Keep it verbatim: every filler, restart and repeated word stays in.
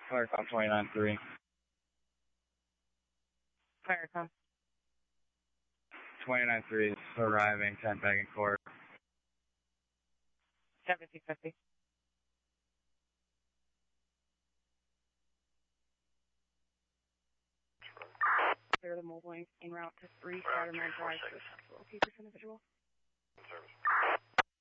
Firecom twenty-nine three. Firecom. twenty-nine three is arriving, ten back in court. seventy fifty. Clear the mobile link en route to three Spider-Man Drive to the hospital. Keep this individual. Service.